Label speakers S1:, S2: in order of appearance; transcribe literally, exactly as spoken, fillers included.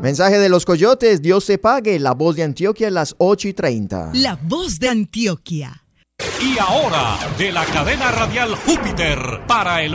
S1: Mensaje de los coyotes, Dios se pague. La Voz de Antioquia a las ocho y treinta.
S2: La Voz de Antioquia.
S3: Y ahora, de la cadena radial Júpiter para el